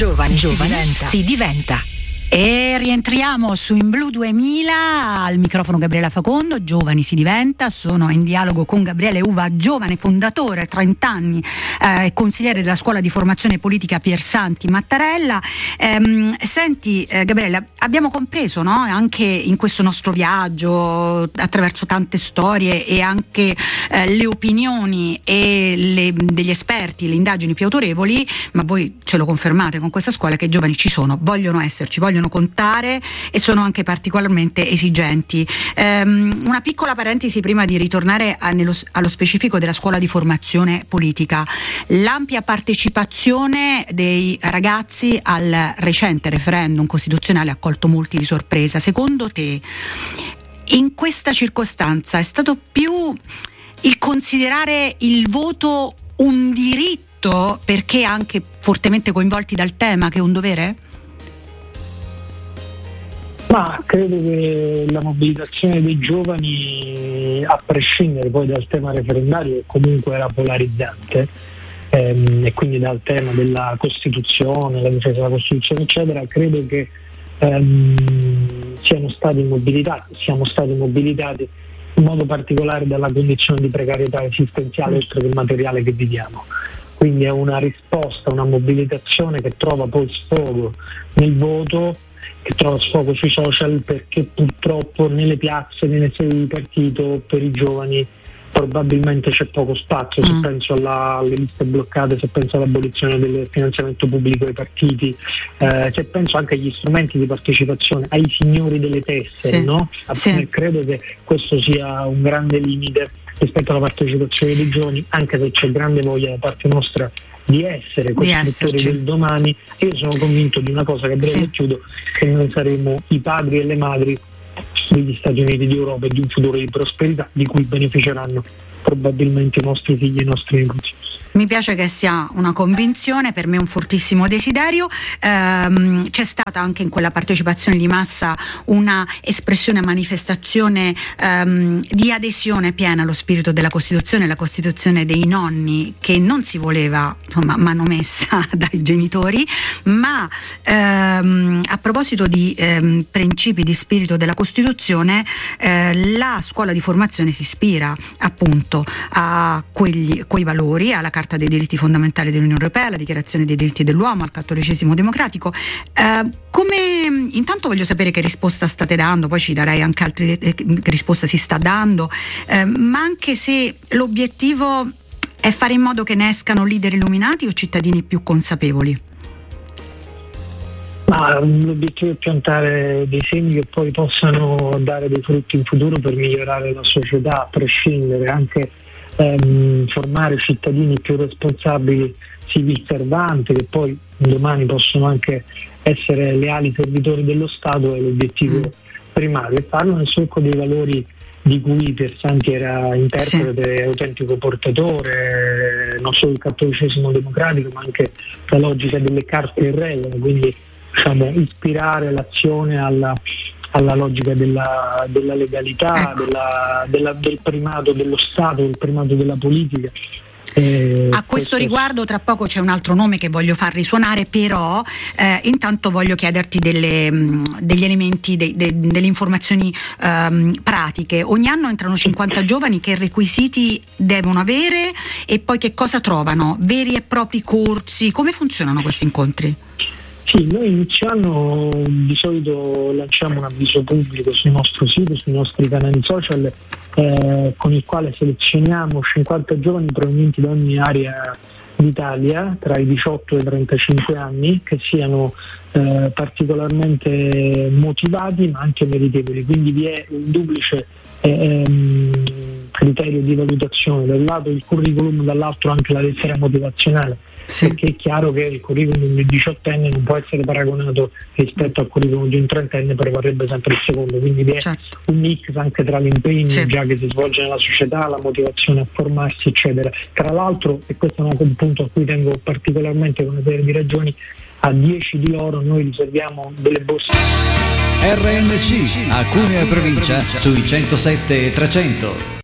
Giovani si diventa. E rientriamo su In Blu 2000, al microfono Gabriella Facondo. Giovani si diventa, sono in dialogo con Gabriele Uva, giovane fondatore, 30 anni, consigliere della scuola di formazione politica Piersanti Mattarella. Senti Gabriella, abbiamo compreso, no, anche in questo nostro viaggio attraverso tante storie e anche le opinioni e degli esperti, le indagini più autorevoli, ma voi ce lo confermate con questa scuola, che i giovani ci sono, vogliono esserci, vogliono contare e sono anche particolarmente esigenti. Una piccola parentesi prima di ritornare allo specifico della scuola di formazione politica. L'ampia partecipazione dei ragazzi al recente referendum costituzionale ha colto molti di sorpresa. Secondo te, in questa circostanza è stato più il considerare il voto un diritto, perché anche fortemente coinvolti dal tema, che un dovere? Ma credo che la mobilitazione dei giovani, a prescindere poi dal tema referendario, che comunque era polarizzante, e quindi dal tema della Costituzione, la difesa della Costituzione eccetera, credo che siamo stati mobilitati in modo particolare dalla condizione di precarietà esistenziale oltre che materiale che viviamo. Quindi è una risposta, una mobilitazione che trova poi sfogo nel voto, che trova sfogo sui social, perché purtroppo nelle piazze, nelle sedi di partito per i giovani probabilmente c'è poco spazio. Se penso alle liste bloccate, se penso all'abolizione del finanziamento pubblico ai partiti, se penso anche agli strumenti di partecipazione, ai signori delle tessere, sì, no? Sì. Credo che questo sia un grande limite rispetto alla partecipazione dei giovani, anche se c'è grande voglia da parte nostra di essere costruttori del domani. Io sono convinto di una cosa, Gabriele, chiudo, che noi saremo i padri e le madri degli Stati Uniti d'Europa e di un futuro di prosperità di cui beneficeranno probabilmente i nostri figli e i nostri nipoti. Mi piace che sia una convinzione, per me un fortissimo desiderio. C'è stata anche in quella partecipazione di massa una espressione, manifestazione di adesione piena allo spirito della Costituzione, la Costituzione dei nonni, che non si voleva, insomma, manomessa dai genitori, ma a proposito di principi di spirito della Costituzione, la scuola di formazione si ispira appunto a quei valori, alla Carta dei diritti fondamentali dell'Unione Europea, alla Dichiarazione dei diritti dell'uomo, al cattolicesimo democratico. Intanto voglio sapere che risposta state dando, poi ci darei anche altre che risposta si sta dando, ma anche se l'obiettivo è fare in modo che ne escano leader illuminati o cittadini più consapevoli. Ma l'obiettivo è piantare dei semi che poi possano dare dei frutti in futuro per migliorare la società, a prescindere, anche formare cittadini più responsabili, civil servanti, che poi domani possono anche essere leali servitori dello Stato, è l'obiettivo primario, e farlo nel solco dei valori di cui Piersanti era interprete, autentico portatore, non solo il cattolicesimo democratico ma anche la logica delle carte in regola, quindi diciamo ispirare l'azione alla logica della legalità, del primato dello Stato, del primato della politica. A questo riguardo tra poco c'è un altro nome che voglio far risuonare, però intanto voglio chiederti degli elementi, delle informazioni pratiche. Ogni anno entrano 50 giovani, che requisiti devono avere e poi che cosa trovano? Veri e propri corsi? Come funzionano questi incontri? Sì, noi inizio anno di solito lanciamo un avviso pubblico sul nostro sito, sui nostri canali social, con il quale selezioniamo 50 giovani provenienti da ogni area d'Italia, tra i 18 e i 35 anni, che siano particolarmente motivati ma anche meritevoli. Quindi vi è un duplice criterio di valutazione: da un lato il curriculum, dall'altro anche la lettera motivazionale. Perché è chiaro che il curriculum di un 18enne non può essere paragonato rispetto al curriculum di un 30enne, prevarrebbe sempre il secondo, quindi vi è un mix anche tra l'impegno già che si svolge nella società, la motivazione a formarsi eccetera. Tra l'altro, e questo è un punto a cui tengo particolarmente con una serie di ragioni, a 10 di loro noi riserviamo delle borse. RNC a Cuneo e provincia sui 107 e 300.